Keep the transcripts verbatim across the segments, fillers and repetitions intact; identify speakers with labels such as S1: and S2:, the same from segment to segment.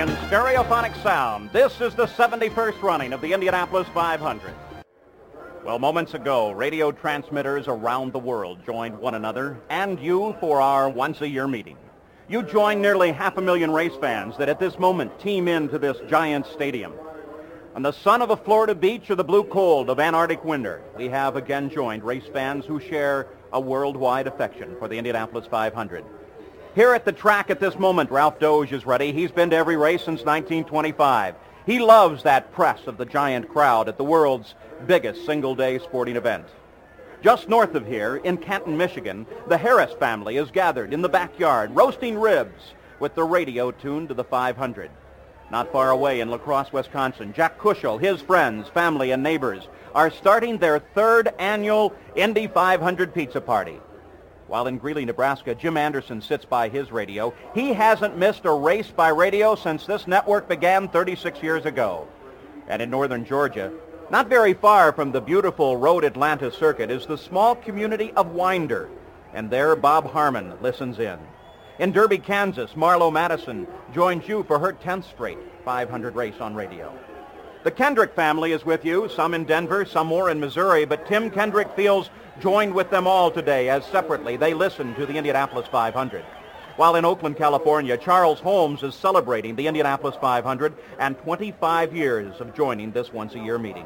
S1: in stereophonic sound, this is the seventy-first running of the Indianapolis five hundred. Well, moments ago, radio transmitters around the world joined one another and you for our once-a-year meeting. You joined nearly half a million race fans that at this moment team into this giant stadium. On the sun of a Florida beach or the blue cold of Antarctic winter, we have again joined race fans who share a worldwide affection for the Indianapolis five hundred. Here at the track at this moment, Ralph Doge is ready. He's been to every race since nineteen twenty-five. He loves that press of the giant crowd at the world's biggest single-day sporting event. Just north of here, in Canton, Michigan, the Harris family is gathered in the backyard, roasting ribs with the radio tuned to the five hundred. Not far away in La Crosse, Wisconsin, Jack Kushel, his friends, family, and neighbors are starting their third annual Indy five hundred pizza party. While in Greeley, Nebraska, Jim Anderson sits by his radio. He hasn't missed a race by radio since this network began thirty-six years ago. And in northern Georgia, not very far from the beautiful Road Atlanta circuit, is the small community of Winder. And there, Bob Harmon listens in. In Derby, Kansas, Marlo Madison joins you for her tenth straight five hundred race on radio. The Kendrick family is with you, some in Denver, some more in Missouri, but Tim Kendrick feels joined with them all today as separately they listen to the Indianapolis five hundred. While in Oakland, California, Charles Holmes is celebrating the Indianapolis five hundred and twenty-five years of joining this once-a-year meeting.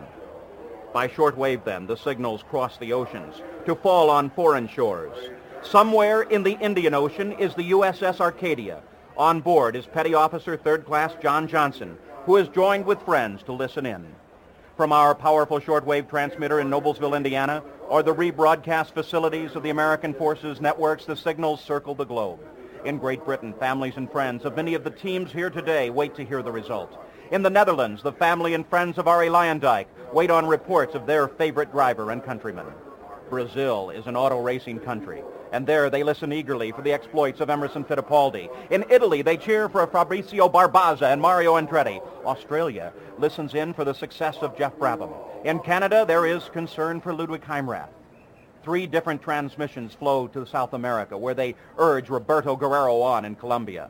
S1: By shortwave, then, the signals cross the oceans to fall on foreign shores. Somewhere in the Indian Ocean is the U S S Arcadia. On board is Petty Officer Third Class John Johnson, who is joined with friends to listen in. From our powerful shortwave transmitter in Noblesville, Indiana, or the rebroadcast facilities of the American Forces networks, the signals circle the globe. In Great Britain, families and friends of many of the teams here today wait to hear the result. In the Netherlands, the family and friends of Arie Luyendyk wait on reports of their favorite driver and countryman. Brazil is an auto racing country, and there they listen eagerly for the exploits of Emerson Fittipaldi. In Italy, they cheer for Fabrizio Barbaza and Mario Andretti. Australia listens in for the success of Jeff Brabham. In Canada, there is concern for Ludwig Heimrath. Three different transmissions flow to South America, where they urge Roberto Guerrero on in Colombia.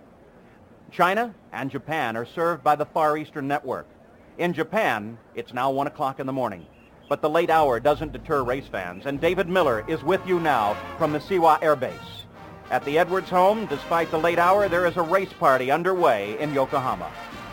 S1: China and Japan are served by the Far Eastern Network. In Japan, it's now one o'clock in the morning. But the late hour doesn't deter race fans, and David Miller is with you now from the Siwa Air Base. At the Edwards home, despite the late hour, there is a race party underway in Yokohama.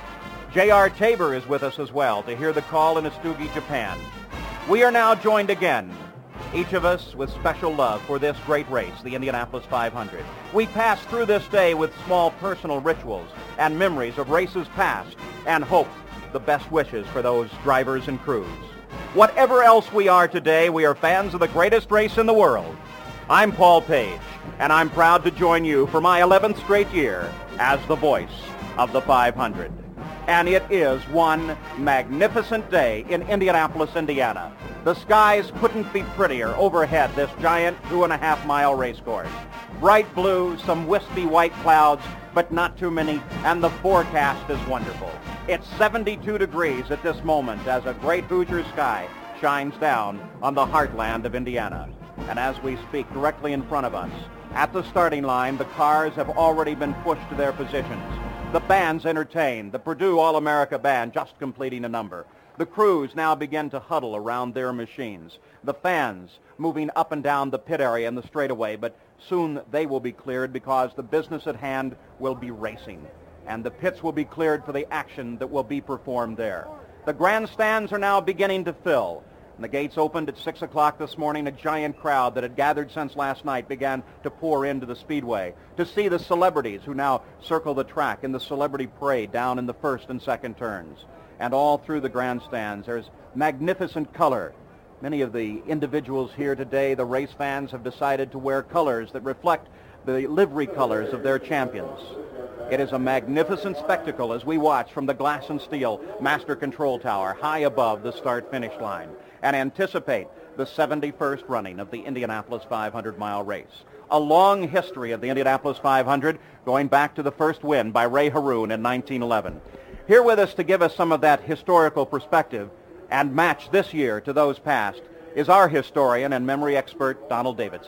S1: J R. Tabor is with us as well to hear the call in Estugi, Japan. We are now joined again, each of us with special love for this great race, the Indianapolis five hundred. We pass through this day with small personal rituals and memories of races past and hope the best wishes for those drivers and crews. Whatever else we are today, we are fans of the greatest race in the world. I'm Paul Page, and I'm proud to join you for my eleventh straight year as the voice of the five hundred. And it is one magnificent day in Indianapolis, Indiana. The skies couldn't be prettier overhead this giant two and a half mile race course. Bright blue, some wispy white clouds, but not too many, and the forecast is wonderful. It's seventy-two degrees at this moment as a great Hoosier sky shines down on the heartland of Indiana. And as we speak, directly in front of us, at the starting line, the cars have already been pushed to their positions. The bands entertain, the Purdue All-America Band just completing a number. The crews now begin to huddle around their machines. The fans moving up and down the pit area and the straightaway, but soon they will be cleared because the business at hand will be racing. And the pits will be cleared for the action that will be performed there. The grandstands are now beginning to fill. And the gates opened at six o'clock this morning. A giant crowd that had gathered since last night began to pour into the speedway to see the celebrities who now circle the track in the celebrity parade down in the first and second turns. And all through the grandstands, there's magnificent color. Many of the individuals here today, the race fans, have decided to wear colors that reflect the livery colors of their champions. It is a magnificent spectacle as we watch from the glass and steel master control tower high above the start-finish line and anticipate the seventy-first running of the Indianapolis five hundred mile race. A long history of the Indianapolis five hundred going back to the first win by Ray Haroon in nineteen eleven. Here with us to give us some of that historical perspective and match this year to those past is our historian and memory expert, Donald Davidson.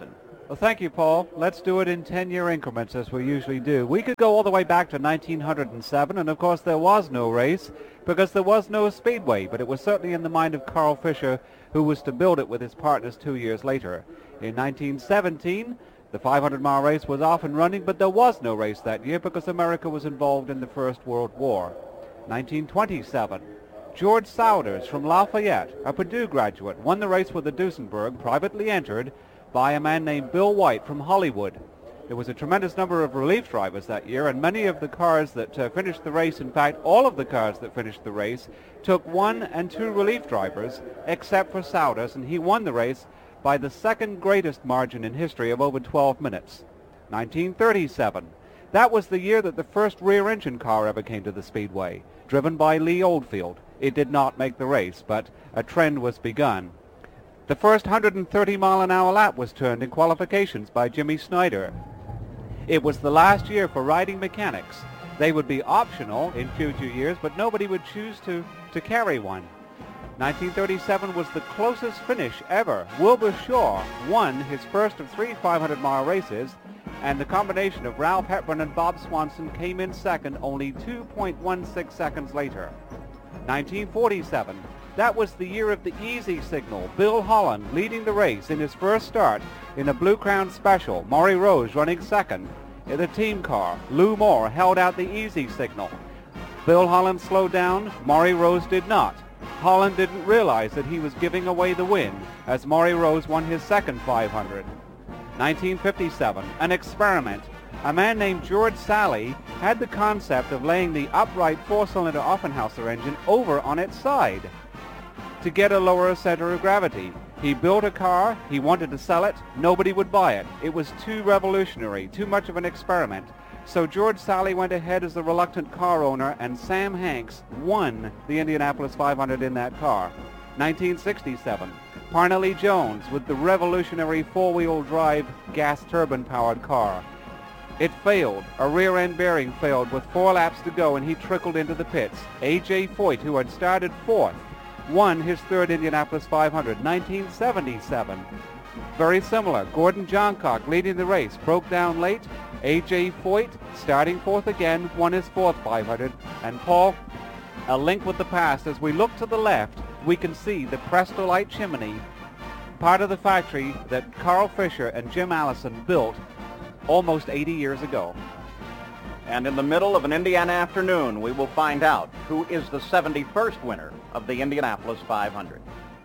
S2: Well, thank you, Paul. Let's do it in ten-year increments, as we usually do. We could go all the way back to nineteen oh seven, and of course there was no race because there was no speedway, but it was certainly in the mind of Carl Fisher, who was to build it with his partners two years later. In nineteen seventeen, the five hundred mile race was off and running, but there was no race that year because America was involved in the First World War. nineteen twenty-seven, George Souders from Lafayette, a Purdue graduate, won the race with the Duesenberg, privately entered by a man named Bill White from Hollywood. There was a tremendous number of relief drivers that year, and many of the cars that uh, finished the race, in fact, all of the cars that finished the race, took one and two relief drivers, except for Souders, and he won the race by the second greatest margin in history of over twelve minutes. nineteen thirty-seven. That was the year that the first rear-engine car ever came to the Speedway, driven by Lee Oldfield. It did not make the race, but a trend was begun. The first one hundred thirty mile an hour lap was turned in qualifications by Jimmy Snyder. It was the last year for riding mechanics. They would be optional in future years, but nobody would choose to, to carry one. nineteen thirty-seven was the closest finish ever. Wilbur Shaw won his first of three five hundred mile races, and the combination of Ralph Hepburn and Bob Swanson came in second only two point one six seconds later. nineteen forty-seven. That was the year of the easy signal. Bill Holland leading the race in his first start in a Blue Crown Special. Maury Rose running second in the team car. Lou Moore held out the easy signal. Bill Holland slowed down. Maury Rose did not. Holland didn't realize that he was giving away the win as Maury Rose won his second five hundred. nineteen fifty-seven, an experiment. A man named George Sally had the concept of laying the upright four-cylinder Offenhauser engine over on its side to get a lower center of gravity. He built a car, he wanted to sell it, nobody would buy it. It was too revolutionary, too much of an experiment. So George Sally went ahead as the reluctant car owner, and Sam Hanks won the Indianapolis five hundred in that car. nineteen sixty-seven, Parnelli Jones with the revolutionary four-wheel drive gas turbine-powered car. It failed. A rear-end bearing failed with four laps to go, and he trickled into the pits. A J Foyt, who had started fourth, won his third Indianapolis five hundred. nineteen seventy-seven. Very similar. Gordon Johncock leading the race, broke down late. A J Foyt, starting fourth again, won his fourth five hundred. And Paul, a link with the past. As we look to the left, we can see the Prestolite chimney, part of the factory that Carl Fisher and Jim Allison built almost eighty years ago.
S1: And in the middle of an Indiana afternoon, we will find out who is the seventy-first winner of the Indianapolis five hundred.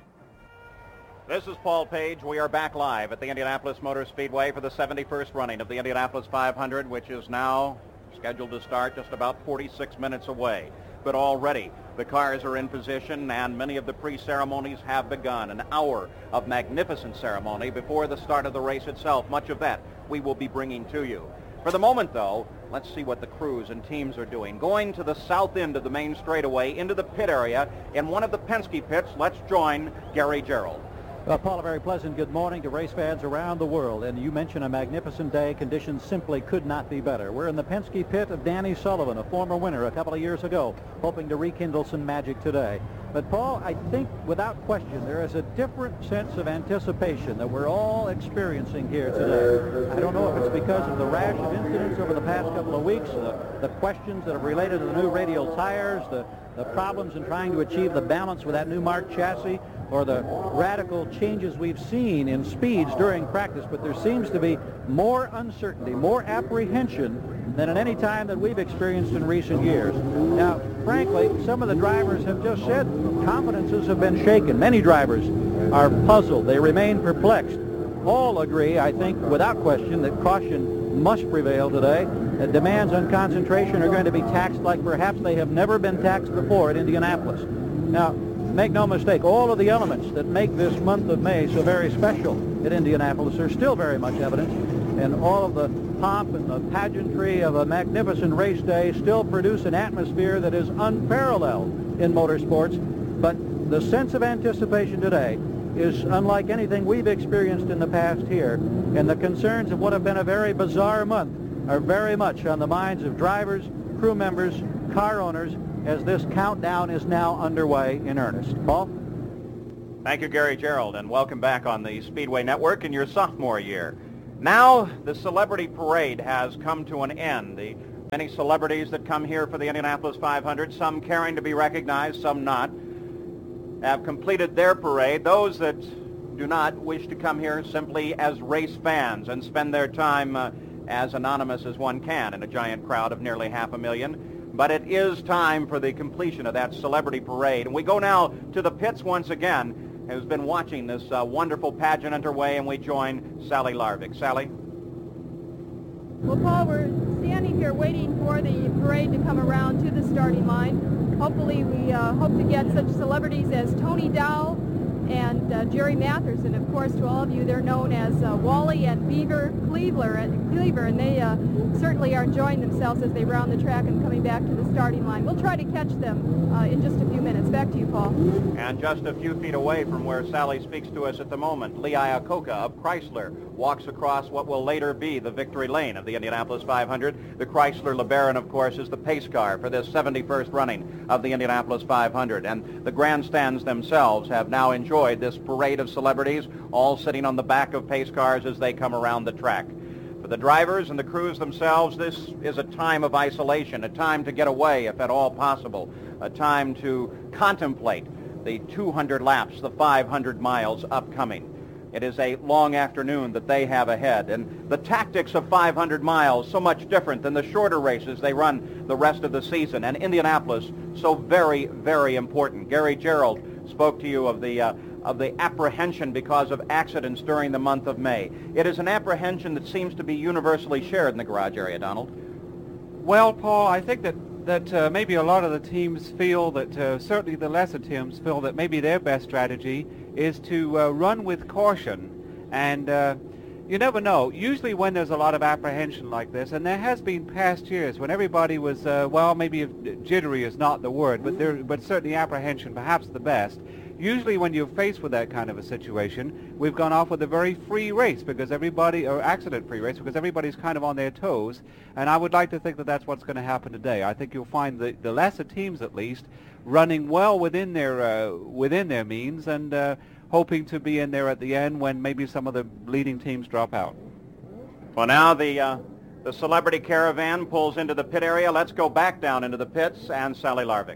S1: This is Paul Page. We are back live at the Indianapolis Motor Speedway for the seventy-first running of the Indianapolis five hundred, which is now scheduled to start just about forty-six minutes away. But already the cars are in position, and many of the pre-ceremonies have begun. An hour of magnificent ceremony before the start of the race itself. Much of that we will be bringing to you. For the moment, though, let's see what the crews and teams are doing. Going to the south end of the main straightaway into the pit area in one of the Penske pits, let's join Gary Gerould.
S3: Well, Paul, a very pleasant good morning to race fans around the world. And you mentioned a magnificent day. Conditions simply could not be better. We're in the Penske pit of Danny Sullivan, a former winner a couple of years ago, hoping to rekindle some magic today. But, Paul, I think without question there is a different sense of anticipation that we're all experiencing here today. I don't know if it's because of the rash of incidents over the past couple of weeks, the, the questions that have related to the new radial tires, the, the problems in trying to achieve the balance with that new Mark chassis, or the radical changes we've seen in speeds during practice. But there seems to be more uncertainty, more apprehension than at any time that we've experienced in recent years. Now, frankly, some of the drivers have just said confidences have been shaken. Many drivers are puzzled. They remain perplexed. All agree, I think, without question, that caution must prevail today. That demands on concentration are going to be taxed like perhaps they have never been taxed before at Indianapolis. Now, make no mistake, all of the elements that make this month of May so very special at Indianapolis are still very much evident, and all of the pomp and the pageantry of a magnificent race day still produce an atmosphere that is unparalleled in motorsports. But the sense of anticipation today is unlike anything we've experienced in the past here, and the concerns of what have been a very bizarre month are very much on the minds of drivers, crew members, car owners, as this countdown is now underway in earnest. Paul?
S1: Thank you, Gary Gerould, and welcome back on the Speedway Network in your sophomore year. Now the celebrity parade has come to an end. The many celebrities that come here for the Indianapolis five hundred, some caring to be recognized, some not, have completed their parade. Those that do not wish to come here simply as race fans and spend their time uh, as anonymous as one can in a giant crowd of nearly half a million. But it is time for the completion of that celebrity parade. And we go now to the pits once again, who's been watching this uh, wonderful pageant underway, and we join Sally Larvik. Sally?
S4: Well, Paul, we're standing here waiting for the parade to come around to the starting line. Hopefully we uh, hope to get such celebrities as Tony Dow and uh, Jerry Mathers, and of course to all of you they're known as uh, Wally and Beaver Cleaver, Cleaver and they uh, certainly are enjoying themselves as they round the track and coming back to the starting line. We'll try to catch them uh, in just a few minutes. Back to you, Paul.
S1: And just a few feet away from where Sally speaks to us at the moment, Lee Iacocca of Chrysler walks across what will later be the victory lane of the Indianapolis five hundred. The Chrysler LeBaron, of course, is the pace car for this seventy-first running of the Indianapolis five hundred. And the grandstands themselves have now enjoyed this parade of celebrities, all sitting on the back of pace cars as they come around the track. For the drivers and the crews themselves, this is a time of isolation, a time to get away if at all possible, a time to contemplate the two hundred laps, the five hundred miles upcoming. It is a long afternoon that they have ahead, and the tactics of five hundred miles so much different than the shorter races they run the rest of the season, and Indianapolis so very, very important. Gary Gerould spoke to you of the uh, of the apprehension because of accidents during the month of May. It is an apprehension that seems to be universally shared in the garage area, Donald.
S2: Well, Paul, I think that that uh, maybe a lot of the teams feel that, uh, certainly the lesser teams feel that maybe their best strategy is to uh, run with caution. And uh, you never know. Usually when there's a lot of apprehension like this, and there has been past years when everybody was, uh, well, maybe if jittery is not the word, but, there, but certainly apprehension, perhaps the best. Usually when you're faced with that kind of a situation, we've gone off with a very free race because everybody, or accident-free race, because everybody's kind of on their toes. And I would like to think that that's what's going to happen today. I think you'll find the, the lesser teams, at least, running well within their uh, within their means and uh, hoping to be in there at the end when maybe some of the leading teams drop out.
S1: Well, now the uh, the celebrity caravan pulls into the pit area. Let's go back down into the pits and Sally Larvik.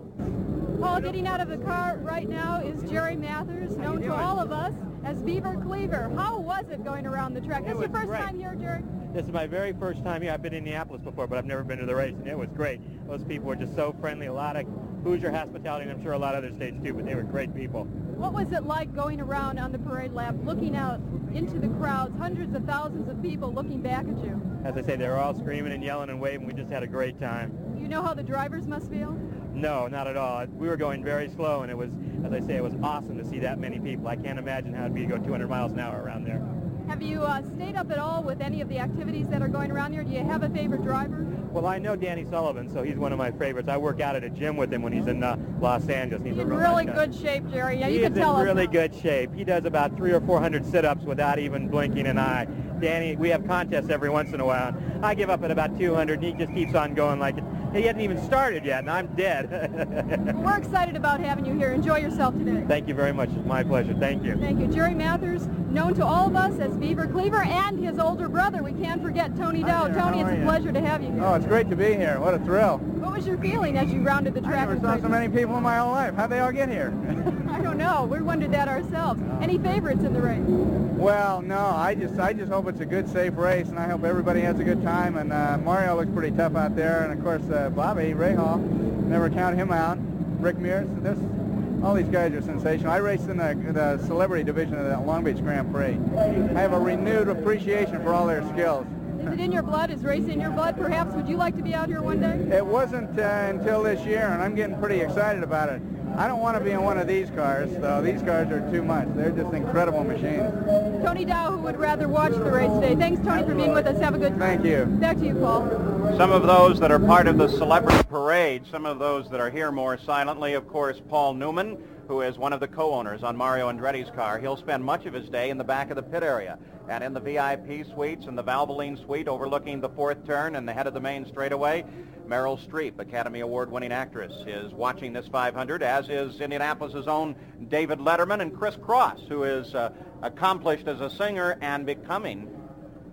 S4: Paul, getting out of the car right now is Jerry Mathers, known to all of us as Beaver Cleaver. How was it going around the track? This is your first
S5: great.
S4: time here, Jerry?
S5: This is my very first time here. I've been in Indianapolis before, but I've never been to the race, and it was great. Those people were just so friendly. A lot of Hoosier hospitality, and I'm sure a lot of other states too, but they were great people.
S4: What was it like going around on the parade lap, looking out into the crowds, hundreds of thousands of people looking back at you?
S5: As I say, they were all screaming and yelling and waving. We just had a great time.
S4: You know how the drivers must feel?
S5: No, not at all. We were going very slow, and it was, as I say, it was awesome to see that many people. I can't imagine how it'd be to go two hundred miles an hour around there.
S4: Have you uh, stayed up at all with any of the activities that are going around here? Do you have a favorite driver?
S5: Well, I know Danny Sullivan, so he's one of my favorites. I work out at a gym with him when he's in uh, Los Angeles. He's,
S4: He's
S5: a
S4: in
S5: real
S4: really
S5: nice guy.
S4: good shape, Jerry. Yeah,
S5: he
S4: you can
S5: is
S4: tell
S5: in
S4: us
S5: really
S4: now.
S5: good shape. He does about three or four hundred sit-ups without even blinking an eye. Danny, we have contests every once in a while. I give up at about two hundred, and he just keeps on going like it. He hasn't even started yet, and I'm dead.
S4: We're excited about having you here. Enjoy yourself today.
S5: Thank you very much. It's my pleasure. Thank you.
S4: Thank you. Jerry Mathers, known to all of us as Beaver Cleaver, and his older brother. We can't forget Tony Dow.
S6: there.
S4: Tony,
S6: How
S4: it's
S6: are
S4: a
S6: you?
S4: pleasure to have you here.
S6: Oh, it's great to be here. What a thrill.
S4: What was your feeling as you rounded the
S6: I
S4: track?
S6: never
S4: and
S6: saw so
S4: practiced?
S6: many people in my whole life. How'd they all get here?
S4: I don't know. We wondered that ourselves. Any favorites in the race?
S6: Well, no, I just I just hope it's a good, safe race, and I hope everybody has a good time. And uh, Mario looks pretty tough out there, and of course uh, Bobby Rahal, never count him out. Rick Mears, this, all these guys are sensational. I raced in the, the celebrity division of the Long Beach Grand Prix. I have a renewed appreciation for all their skills.
S4: Is it in your blood? Is racing in your blood, perhaps? Would you like to be out here one day?
S6: It wasn't uh, until this year, and I'm getting pretty excited about it. I don't want to be in one of these cars, though. These cars are too much. They're just incredible machines.
S4: Tony Dow, who would rather watch the race today. Thanks, Tony, for being with us. Have a good time.
S6: Thank you.
S4: Back to you, Paul.
S1: Some of those that are part of the celebrity parade, some of those that are here more silently, of course, Paul Newman, who is one of the co-owners on Mario Andretti's car. He'll spend much of his day in the back of the pit area and in the V I P suites and the Valvoline suite overlooking the fourth turn and the head of the main straightaway. Meryl Streep, Academy Award-winning actress, is watching this five hundred, as is Indianapolis's own David Letterman and Chris Cross, who is uh, accomplished as a singer and becoming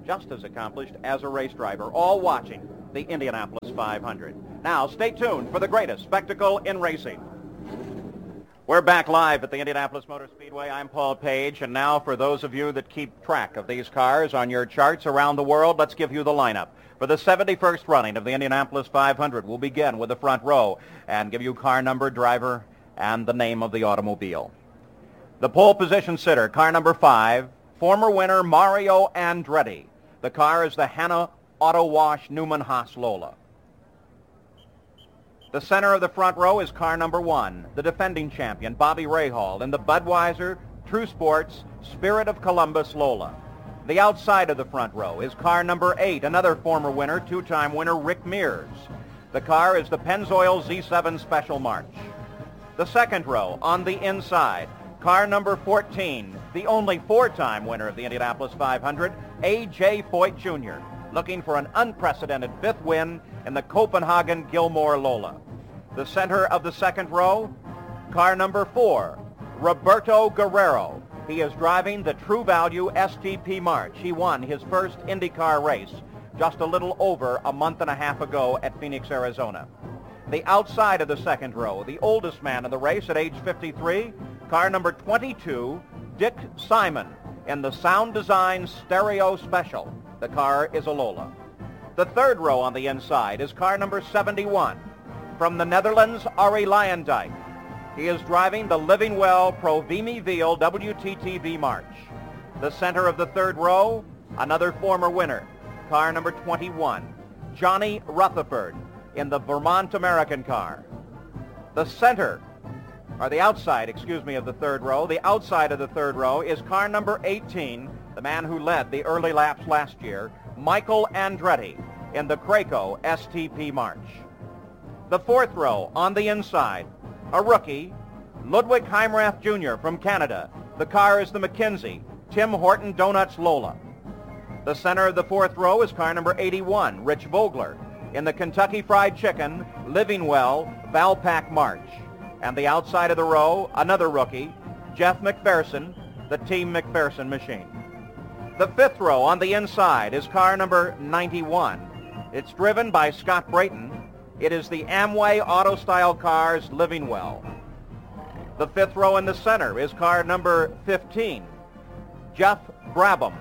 S1: just as accomplished as a race driver, all watching the Indianapolis five hundred. Now, stay tuned for the greatest spectacle in racing. We're back live at the Indianapolis Motor Speedway. I'm Paul Page, and now for those of you that keep track of these cars on your charts around the world, let's give you the lineup. For the seventy-first running of the Indianapolis five hundred, we'll begin with the front row and give you car number, driver, and the name of the automobile. The pole position sitter, car number five, former winner Mario Andretti. The car is the Hanna Auto Wash Newman Haas Lola. The center of the front row is car number one, the defending champion Bobby Rahal in the Budweiser True Sports Spirit of Columbus Lola. The outside of the front row is car number eight, another former winner, two-time winner Rick Mears. The car is the Pennzoil Z seven Special March. The second row on the inside, car number fourteen, the only four-time winner of the Indianapolis five hundred, A J Foyt Junior, looking for an unprecedented fifth win in the Copenhagen Gilmore Lola. The center of the second row, car number four, Roberto Guerrero. He is driving the True Value S T P March. He won his first IndyCar race just a little over a month and a half ago at Phoenix, Arizona. The outside of the second row, the oldest man in the race at age fifty-three, car number twenty-two, Dick Simon in the Sound Design Stereo Special. The car is a Lola. The third row on the inside is car number seventy-one. From the Netherlands, Arie Luyendyk. He is driving the Living Well Provimi Viel W T T V March. The center of the third row, another former winner, car number twenty-one, Johnny Rutherford in the Vermont American car. The center, or the outside, excuse me, of the third row, the outside of the third row is car number eighteen, the man who led the early laps last year, Michael Andretti in the Craco S T P March. The fourth row on the inside, a rookie, Ludwig Heimrath Junior from Canada. The car is the McKinsey Tim Horton Donuts Lola. The center of the fourth row is car number eighty-one, Rich Vogler in the Kentucky Fried Chicken Living Well Valpak March. And the outside of the row, another rookie, Jeff McPherson, the Team McPherson machine. The fifth row on the inside is car number ninety-one. It's driven by Scott Brayton. It is the Amway Auto Style Cars Living Well. The fifth row in the center is car number fifteen, Jeff Brabham.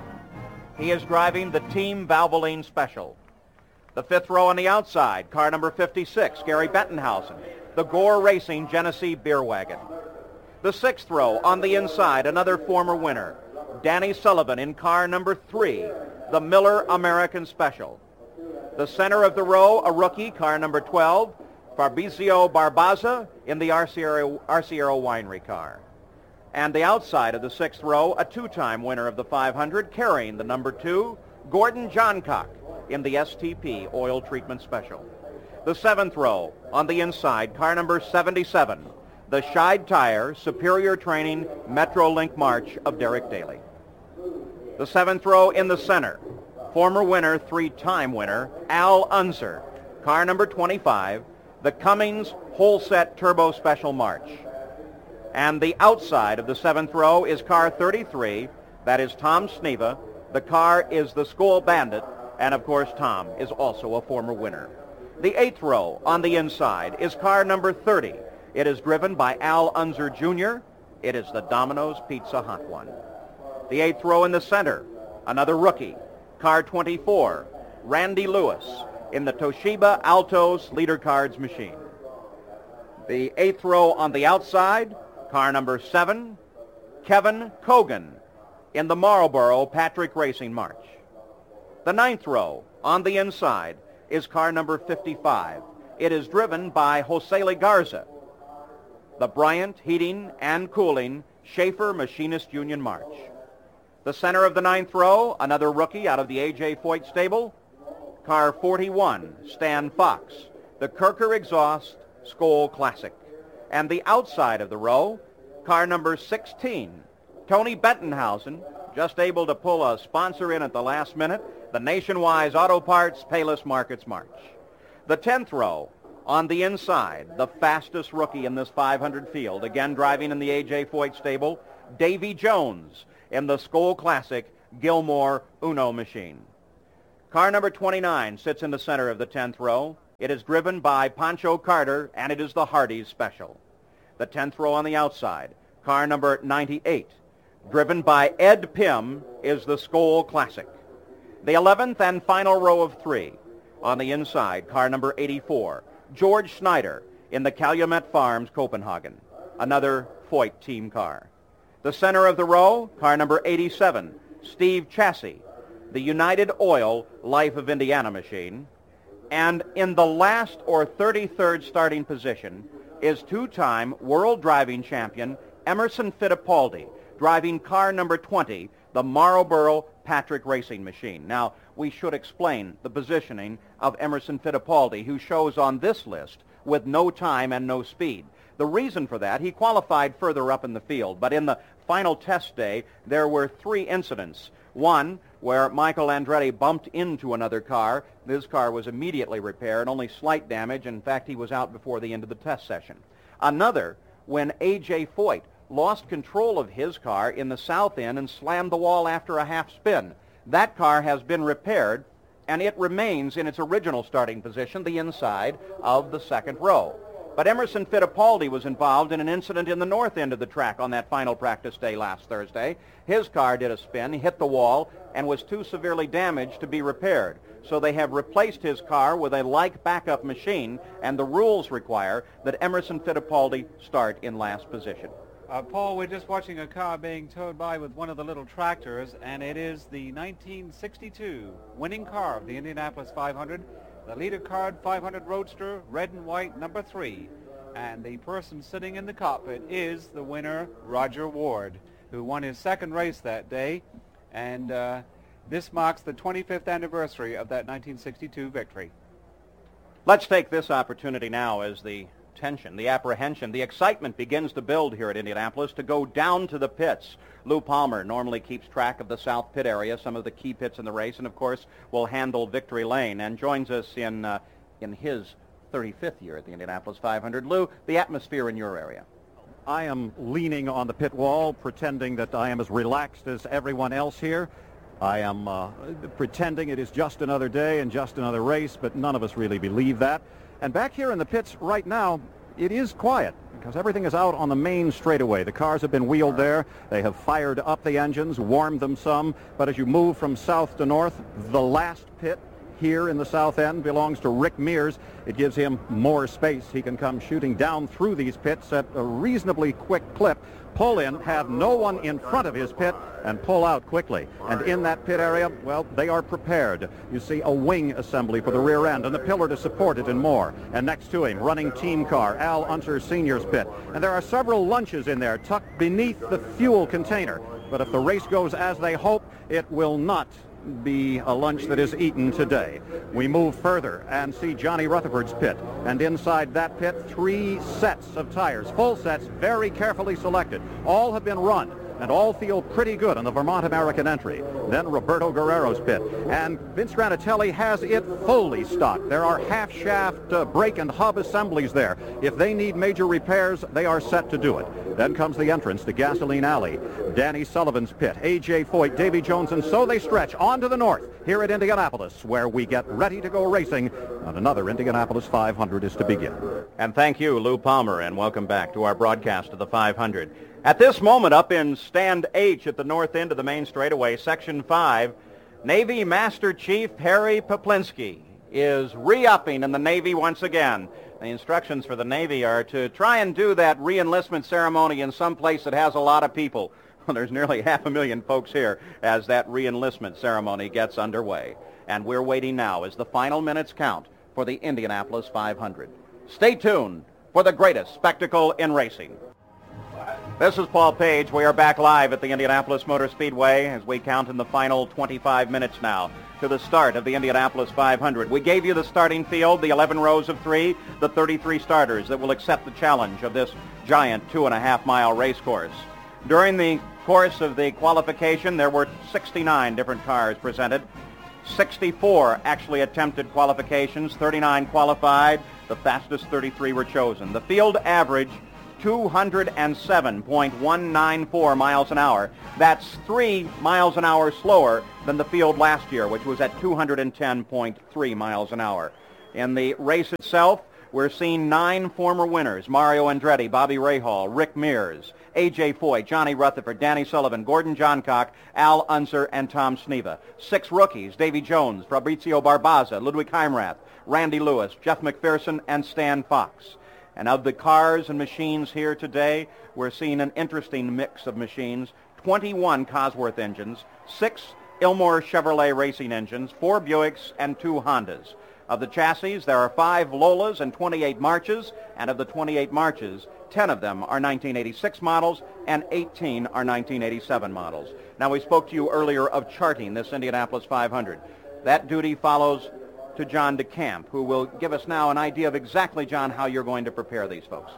S1: He is driving the Team Valvoline Special. The fifth row on the outside, car number fifty-six, Gary Bettenhausen, the Gore Racing Genesee Beer Wagon. The sixth row on the inside, another former winner, Danny Sullivan in car number three, the Miller American Special. The center of the row, a rookie, car number twelve, Fabrizio Barbaza in the Arciero, Arciero Winery car. And the outside of the sixth row, a two-time winner of the five hundred, carrying the number two, Gordon Johncock in the S T P Oil Treatment Special. The seventh row on the inside, car number seventy-seven, the Scheid Tire Superior Training Metrolink March of Derek Daly. The seventh row in the center, former winner, three-time winner, Al Unser, car number twenty-five, the Cummins Whole Set Turbo Special March. And the outside of the seventh row is car thirty-three, that is Tom Sneva. The car is the Skoal Bandit, and of course Tom is also a former winner. The eighth row on the inside is car number thirty. It is driven by Al Unser Junior It is the Domino's Pizza Hot One. The eighth row in the center, another rookie, car twenty-four, Randy Lewis in the Toshiba Altos Leader Cards machine. The eighth row on the outside, car number seven, Kevin Cogan in the Marlboro Patrick Racing March. The ninth row on the inside is car number fifty-five. It is driven by Jose Legarza, the Bryant Heating and Cooling Schaefer Machinist Union March. The center of the ninth row, another rookie out of the A J Foyt stable, car forty-one, Stan Fox, the Kirker Exhaust Skoal Classic. And the outside of the row, car number sixteen, Tony Bettenhausen, just able to pull a sponsor in at the last minute, the Nationwide Auto Parts Payless Markets March. The tenth row on the inside, the fastest rookie in this five hundred field, again driving in the A J Foyt stable, Davy Jones in the Skoal Classic Gilmore Uno machine. Car number twenty-nine sits in the center of the tenth row. It is driven by Pancho Carter, and it is the Hardee's Special. The tenth row on the outside, car number ninety-eight, driven by Ed Pym, is the Skoal Classic. The eleventh and final row of three, on the inside, car number eighty-four, George Snyder in the Calumet Farms Copenhagen, another Foyt team car. The center of the row, car number eighty-seven, Steve Chassis, the United Oil Life of Indiana machine. And in the last or thirty-third starting position is two-time world driving champion Emerson Fittipaldi, driving car number twenty, the Marlboro Patrick Racing machine. Now, we should explain the positioning of Emerson Fittipaldi, who shows on this list with no time and no speed. The reason for that, he qualified further up in the field, but in the final test day, there were three incidents. One, where Michael Andretti bumped into another car. This car was immediately repaired, only slight damage. In fact, he was out before the end of the test session. Another, when A J Foyt lost control of his car in the south end and slammed the wall after a half spin. That car has been repaired, and it remains in its original starting position, the inside of the second row. But Emerson Fittipaldi was involved in an incident in the north end of the track on that final practice day last Thursday. His car did a spin, hit the wall, and was too severely damaged to be repaired. So they have replaced his car with a like backup machine, and the rules require that Emerson Fittipaldi start in last position.
S2: Uh, Paul, we're just watching a car being towed by with one of the little tractors, and it is the nineteen sixty-two winning car of the Indianapolis five hundred, the Leader Card five hundred Roadster, red and white, number three. And the person sitting in the cockpit is the winner, Roger Ward, who won his second race that day. And uh, this marks the twenty-fifth anniversary of that nineteen sixty-two victory.
S1: Let's take this opportunity now as the tension, the apprehension, the excitement begins to build here at Indianapolis to go down to the pits. Lou Palmer normally keeps track of the South Pit area, some of the key pits in the race, and of course will handle Victory Lane, and joins us in uh, in his thirty-fifth year at the Indianapolis five hundred. Lou, the atmosphere in your area.
S7: I am leaning on the pit wall, pretending that I am as relaxed as everyone else here. I am uh, pretending it is just another day and just another race, but none of us really believe that. And back here in the pits right now, it is quiet because everything is out on the main straightaway. The cars have been wheeled there. They have fired up the engines, warmed them some. But as you move from south to north, the last pit here in the south end belongs to Rick Mears. It gives him more space. He can come shooting down through these pits at a reasonably quick clip, pull in, have no one in front of his pit, and pull out quickly. And in that pit area, well, they are prepared. You see a wing assembly for the rear end and the pillar to support it and more. And next to him, running team car, Al Unser Senior's pit. And there are several lunches in there tucked beneath the fuel container. But if the race goes as they hope, it will not be a lunch that is eaten today. We move further and see Johnny Rutherford's pit, and inside that pit, three sets of tires, full sets, very carefully selected. All have been run, and all feel pretty good on the Vermont American entry. Then Roberto Guerrero's pit, and Vince Granatelli has it fully stocked. There are half-shaft uh, brake and hub assemblies there. If they need major repairs, they are set to do it. Then comes the entrance to Gasoline Alley, Danny Sullivan's pit, A J Foyt, Davy Jones, and so they stretch on to the north here at Indianapolis, where we get ready to go racing, and another Indianapolis five hundred is to begin.
S1: And thank you, Lou Palmer, and welcome back to our broadcast of the five hundred. At this moment, up in Stand H at the north end of the main straightaway, Section five, Navy Master Chief Harry Poplinski is re-upping in the Navy once again. The instructions for the Navy are to try and do that re-enlistment ceremony in some place that has a lot of people. Well, there's nearly half a million folks here as that re-enlistment ceremony gets underway. And we're waiting now as the final minutes count for the Indianapolis five hundred. Stay tuned for the greatest spectacle in racing. This is Paul Page. We are back live at the Indianapolis Motor Speedway as we count in the final twenty-five minutes now to the start of the Indianapolis five hundred. We gave you the starting field, the eleven rows of three, the thirty-three starters that will accept the challenge of this giant two and a half mile race course. During the course of the qualification, there were sixty-nine different cars presented. sixty-four actually attempted qualifications, thirty-nine qualified. The fastest thirty-three were chosen. The field average two hundred seven point one nine four miles an hour. That's three miles an hour slower than the field last year, which was at two hundred ten point three miles an hour. In the race itself, we're seeing nine former winners: Mario Andretti, Bobby Rahal, Rick Mears, A J Foyt, Johnny Rutherford, Danny Sullivan, Gordon Johncock, Al Unser, and Tom Sneva. Six rookies: Davy Jones, Fabrizio Barbaza, Ludwig Heimrath, Randy Lewis, Jeff McPherson, and Stan Fox. And of the cars and machines here today, we're seeing an interesting mix of machines: twenty-one Cosworth engines, six Ilmor Chevrolet racing engines, four Buicks, and two Hondas. Of the chassis, there are five Lolas and twenty-eight Marches, and of the twenty-eight Marches, ten of them are nineteen eighty-six models, and eighteen are nineteen eighty-seven models. Now, we spoke to you earlier of charting this Indianapolis five hundred. That duty follows to John DeCamp, who will give us now an idea of exactly, John, how you're going to prepare these folks.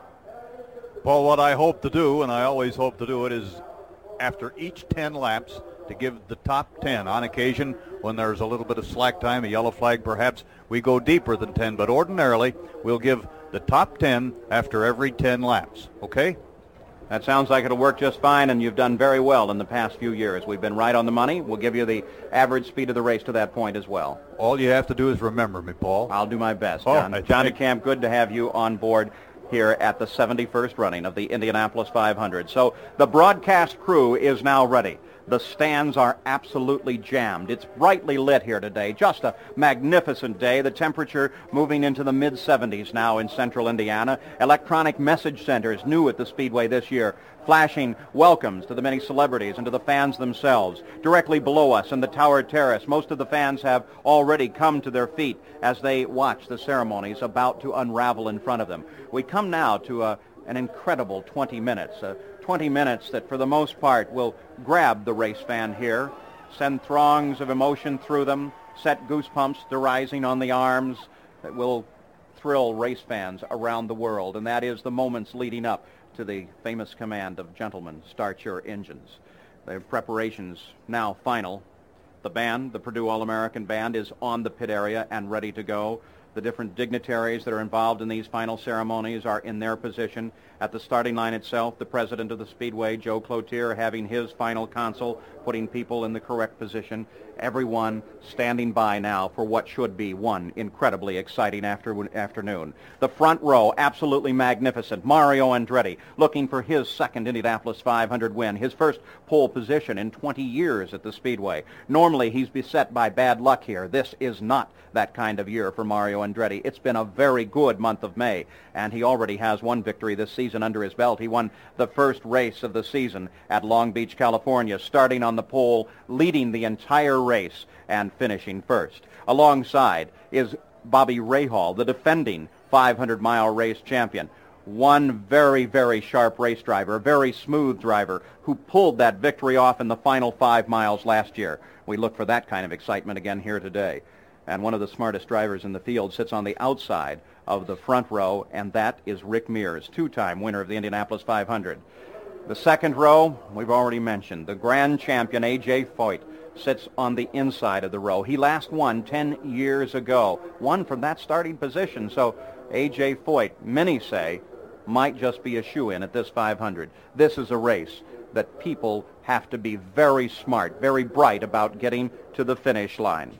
S8: Well, what I hope to do, and I always hope to do it, is after each ten laps, to give the top ten. On occasion, when there's a little bit of slack time, a yellow flag perhaps, we go deeper than ten, but ordinarily we'll give the top ten after every ten laps, okay?
S1: That sounds like it'll work just fine, and you've done very well in the past few years. We've been right on the money. We'll give you the average speed of the race to that point as well.
S8: All you have to do is remember me, Paul.
S1: I'll do my best,
S8: Oh,
S1: John.
S8: I
S1: John
S8: think-
S1: DeCamp, good to have you on board here at the seventy-first running of the Indianapolis five hundred. So the broadcast crew is now ready. The stands are absolutely jammed. It's brightly lit here today. Just a magnificent day. The temperature moving into the mid seventies now in central Indiana. Electronic message centers new at the Speedway this year, flashing welcomes to the many celebrities and to the fans themselves. Directly below us in the Tower Terrace, most of the fans have already come to their feet as they watch the ceremonies about to unravel in front of them. We come now to a, an incredible twenty minutes. Uh, twenty minutes that for the most part will grab the race fan here, send throngs of emotion through them, set goosebumps to rising on the arms that will thrill race fans around the world. And that is the moments leading up to the famous command of "Gentlemen, start your engines." The preparations now final. The band, the Purdue All-American Band, is on the pit area and ready to go. The different dignitaries that are involved in these final ceremonies are in their position. At the starting line itself, the president of the Speedway, Joe Cloutier, having his final console, putting people in the correct position. Everyone standing by now for what should be one incredibly exciting after- afternoon. The front row, absolutely magnificent. Mario Andretti looking for his second Indianapolis five hundred win, his first pole position in twenty years at the Speedway. Normally, he's beset by bad luck here. This is not that kind of year for Mario Andretti. It's been a very good month of May, and he already has one victory this season under his belt. He won the first race of the season at Long Beach, California, starting on the pole, leading the entire race, and finishing first. Alongside is Bobby Rahal, the defending five hundred mile race champion. One very, very sharp race driver, a very smooth driver, who pulled that victory off in the final five miles last year. We look for that kind of excitement again here today. And one of the smartest drivers in the field sits on the outside of the front row, and that is Rick Mears, two-time winner of the Indianapolis five hundred. The second row, we've already mentioned. The grand champion, A J Foyt, sits on the inside of the row. He last won ten years ago, won from that starting position. So A J Foyt, many say, might just be a shoe-in at this five hundred. This is a race that people have to be very smart, very bright about getting to the finish line.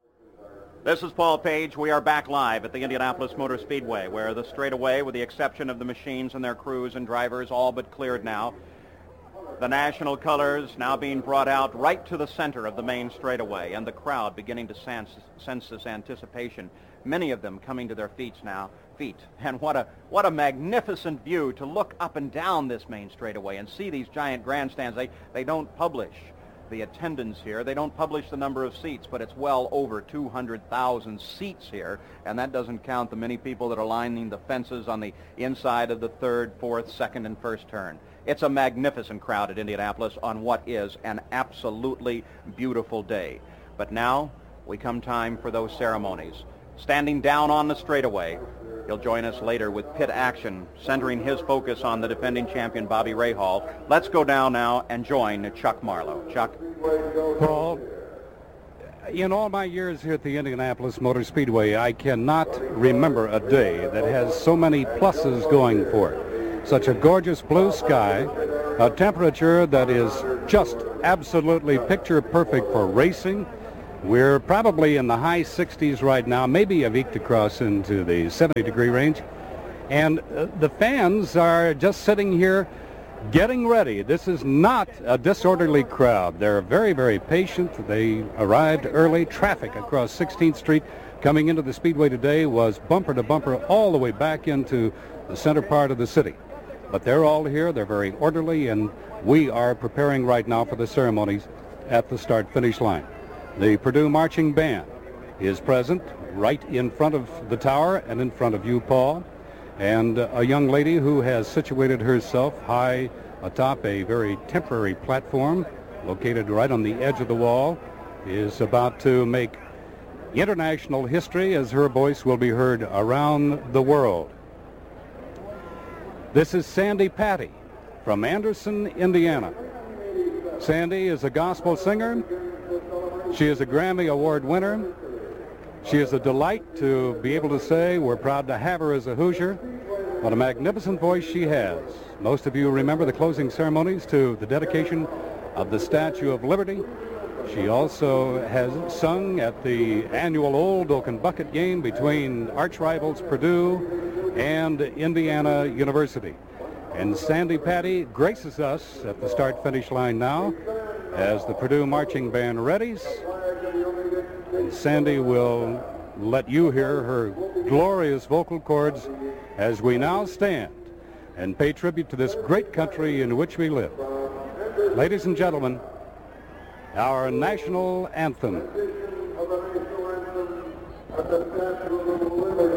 S1: This is Paul Page. We are back live at the Indianapolis Motor Speedway, where the straightaway, with the exception of the machines and their crews and drivers, all but cleared now. The national colors now being brought out right to the center of the main straightaway, and the crowd beginning to sense, sense this anticipation. Many of them coming to their feet now. Feet. And what a what a magnificent view to look up and down this main straightaway and see these giant grandstands. They they don't publish the attendance here. They don't publish the number of seats, but it's well over two hundred thousand seats here, and that doesn't count the many people that are lining the fences on the inside of the third, fourth, second, and first turn. It's a magnificent crowd at Indianapolis on what is an absolutely beautiful day. But now we come time for those ceremonies. Standing down on the straightaway, he'll join us later with pit action, centering his focus on the defending champion, Bobby Rahal. Let's go down now and join Chuck Marlowe. Chuck?
S9: Paul, in all my years here at the Indianapolis Motor Speedway, I cannot remember a day that has so many pluses going for it. such a gorgeous blue sky, a temperature that is just absolutely picture perfect for racing. We're probably in the high sixties right now, maybe a week to cross into the seventy degree range. And uh, the fans are just sitting here getting ready. This is not a disorderly crowd. They're very, very patient. They arrived early. Traffic across sixteenth Street coming into the Speedway today was bumper to bumper all the way back into the center part of the city. But they're all here. They're very orderly, and we are preparing right now for the ceremonies at the start-finish line. The Purdue Marching Band is present right in front of the tower and in front of you, Paul. And a young lady who has situated herself high atop a very temporary platform located right on the edge of the wall is about to make international history as her voice will be heard around the world. This is Sandi Patty from Anderson, Indiana. Sandi is a gospel singer. She is a Grammy Award winner. She is a delight to be able to say we're proud to have her as a Hoosier. What a magnificent voice she has. Most of you remember the closing ceremonies to the dedication of the Statue of Liberty. She also has sung at the annual Old Oaken Bucket game between arch rivals Purdue and Indiana University. And Sandi Patty graces us at the start-finish line now as the Purdue Marching Band readies. And Sandi will let you hear her glorious vocal cords as we now stand and pay tribute to this great country in which we live. Ladies and gentlemen, our national anthem.